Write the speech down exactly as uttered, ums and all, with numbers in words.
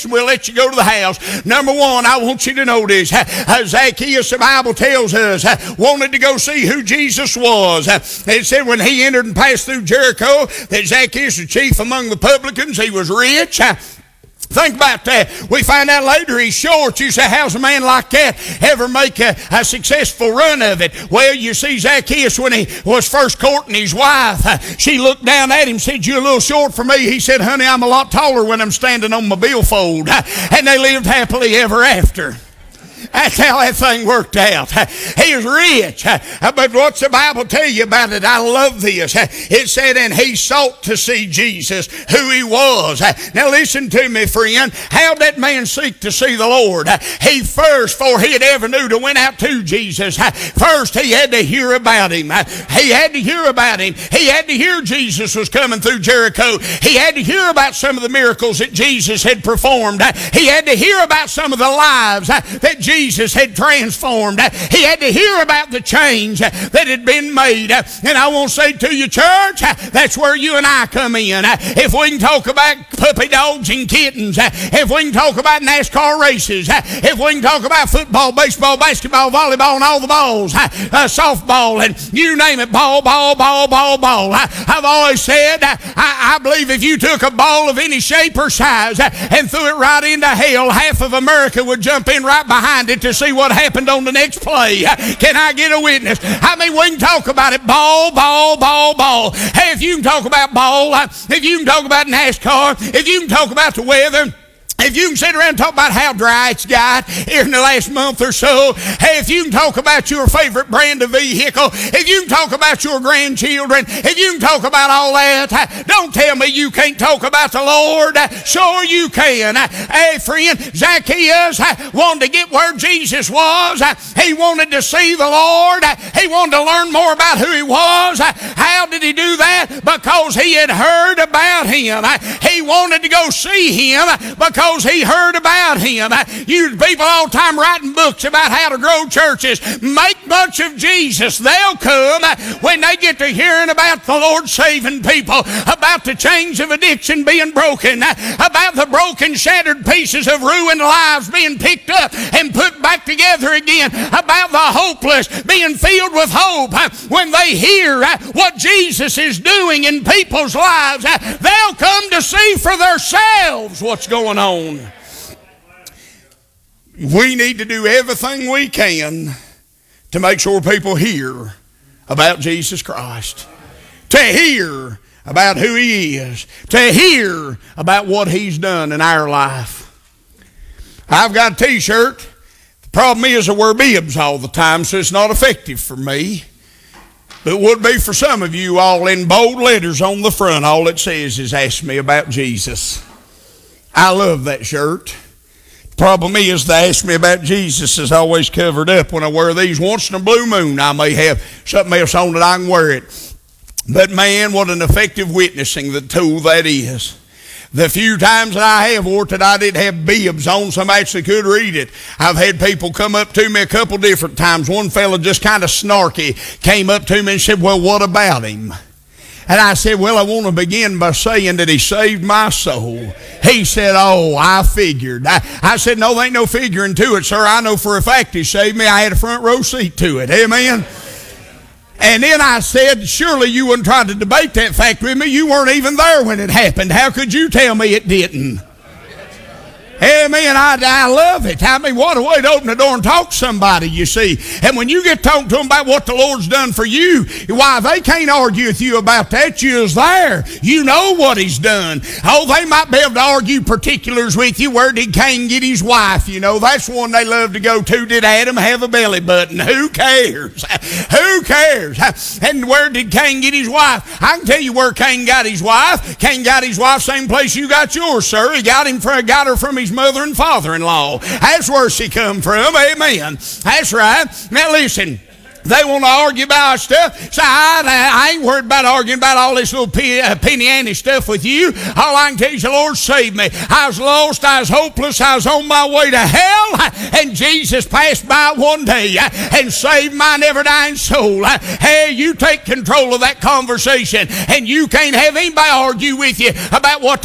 We'll let you go to the house. Number one, I want you to know this. Uh, Zacchaeus, the Bible tells us, uh, wanted to go see who Jesus was. Uh, it said when he entered and passed through Jericho, that Zacchaeus was chief among the publicans. He was rich. Uh, Think about that. We find out later he's short. You say, how's a man like that ever make a, a successful run of it? Well, you see Zacchaeus when he was first courting his wife, uh, she looked down at him and said, you're a little short for me. He said, honey, I'm a lot taller when I'm standing on my billfold. Uh, and they lived happily ever after. That's how that thing worked out. He was rich. But what's the Bible tell you about it? I love this. It said, and he sought to see Jesus, who he was. Now listen to me, friend. How'd that man seek to see the Lord? He first, before he had ever knew to went out to Jesus, first he had to hear about him. He had to hear about him. He had to hear Jesus was coming through Jericho. He had to hear about some of the miracles that Jesus had performed. He had to hear about some of the lives that Jesus Jesus had transformed. He had to hear about the change that had been made. And I want to say to you, church, that's where you and I come in. If we can talk about puppy dogs and kittens, if we can talk about NASCAR races, if we can talk about football, baseball, basketball, volleyball, and all the balls, uh, softball, and you name it, ball, ball, ball, ball, ball. I've always said, I, I believe if you took a ball of any shape or size and threw it right into hell, half of America would jump in right behind it to see what happened on the next play. Can I get a witness? I mean, we can talk about it, ball, ball, ball, ball. Hey, if you can talk about ball, if you can talk about NASCAR, if you can talk about the weather, if you can sit around and talk about how dry it's got here in the last month or so, hey, if you can talk about your favorite brand of vehicle, if you can talk about your grandchildren, if you can talk about all that, don't tell me you can't talk about the Lord. Sure you can. Hey, friend, Zacchaeus wanted to get where Jesus was. He wanted to see the Lord. He wanted to learn more about who he was. How did he do that? Because he had heard about him. He wanted to go see him because he heard about him. You people all the time writing books about how to grow churches. Make much of Jesus. They'll come when they get to hearing about the Lord saving people, about the chains of addiction being broken, about the broken, shattered pieces of ruined lives being picked up and put back together again, about the hopeless being filled with hope. When they hear what Jesus is doing in people's lives, they'll come to see for themselves what's going on. We need to do everything we can to make sure people hear about Jesus Christ, to hear about who he is, to hear about what he's done in our life. I've got a t-shirt. The problem is I wear bibs all the time, so it's not effective for me. But it would be for some of you, all in bold letters on the front. All it says is, ask me about Jesus. I love that shirt. The problem is, the ask me about Jesus is always covered up. When I wear these once in a blue moon, I may have something else on that I can wear it. But man, what an effective witnessing the tool that is. The few times that I have wore it that I didn't have bibs on, some actually could read it. I've had people come up to me a couple different times. One fella just kind of snarky came up to me and said, well, what about him? And I said, well, I want to begin by saying that he saved my soul. He said, oh, I figured. I, I said, no, there ain't no figuring to it, sir. I know for a fact he saved me. I had a front row seat to it. Amen. And then I said, surely you wouldn't try to debate that fact with me. You weren't even there when it happened. How could you tell me it didn't? Amen. I, I love it. I mean, what a way to open the door and talk to somebody, you see. And when you get talking to them about what the Lord's done for you, why, they can't argue with you about that. You was there. You know what he's done. Oh, they might be able to argue particulars with you. Where did Cain get his wife? You know, that's one they love to go to. Did Adam have a belly button? Who cares? Who cares? And where did Cain get his wife? I can tell you where Cain got his wife. Cain got his wife same place you got yours, sir. He got him from, got her from his mother and father-in-law. That's where she come from. Amen. That's right. Now listen. They want to argue about stuff. So I, I ain't worried about arguing about all this little penny-ante stuff with you. All I can tell you is the Lord saved me. I was lost. I was hopeless. I was on my way to hell. And Jesus passed by one day and saved my never-dying soul. Hey, you take control of that conversation. And you can't have anybody argue with you about what